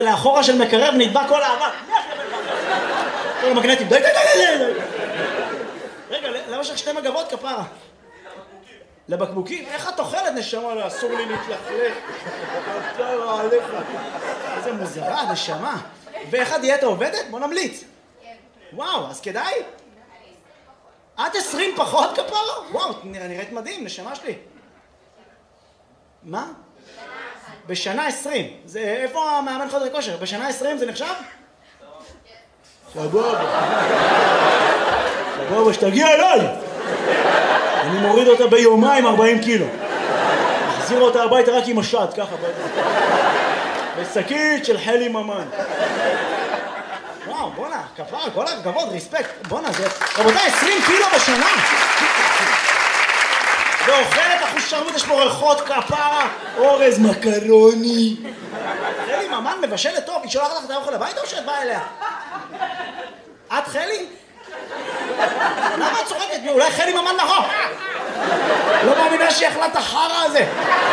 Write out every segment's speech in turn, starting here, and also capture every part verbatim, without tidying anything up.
לאחורה של מקרר ונדבק כל האבק. כל המגנטים, די די די די די. רגע, למה יש לך שתי מגבות כפרה? לבקבוקים? איך את אוכלת נשמה? אסור לי להתלכלך. כפרה עליך. איזה מוזרה, נשמה. ואיך הדיאטה עובדת? בוא נמליץ. וואו, אז כדאי? עד עשרים פחות כפרה? וואו, נראית מדהים, נשמה שלי. מה? בשנה עשרים. זה, איפה המאמן חדר כושר? בשנה עשרים זה נחשב? סבבה. סבבה, שתגיע אליי. אני מוריד אותה ביומיים ארבעים קילו. מחזיר אותה הביתה רק עם השד, ככה. בשקית של חלי ממן. וואו, בונה, כפר, כל הכבוד, ריספקט. בונה, זה... רבותיי, עשרים קילו בשנה. ואוכלת אחושרמית, יש פה ריחות כפרה, אורז מקרוני. חלי ממן מבשלת טוב, היא שולחת לך את האוכל הביתה או שאת באה אליה? את חלי? למה את צוחקת? אולי חלי ממן נכון? לא מאמינה שהיא אכלה את החרא הזה.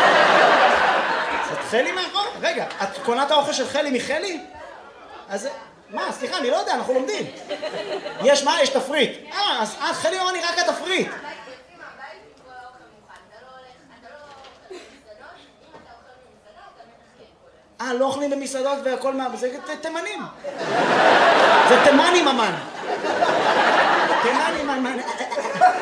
את חלי מאחור? רגע, את קונה את האוכל של חלי מחלי? אז... מה? סליחה, אני לא יודע, אנחנו לומדים. יש מה? יש תפריט. אה, אז חלי ממן היא רק התפריט. אה, לא אוכלים במסעדות והכל מה... זה תימנים. זה תימני ממן. תימני ממן.